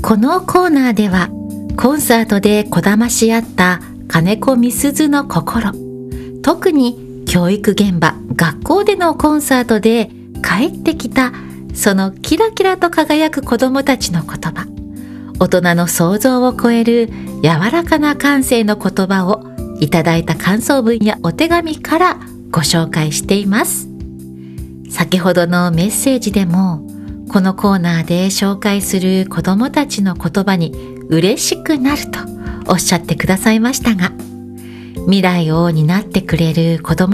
このコーナーではコンサートでこだまし合った金子みすずの心、特に教育現場、学校でのコンサートで帰ってきたそのキラキラと輝く子どもたちの言葉、大人の想像を超える柔らかな感性の言葉をいただいた感想文やお手紙からご紹介しています。先ほどのメッセージでもこのコーナーで紹介する子どもたちの言葉に嬉しくなるとおっしゃってくださいましたが、未来を担ってくれる子ども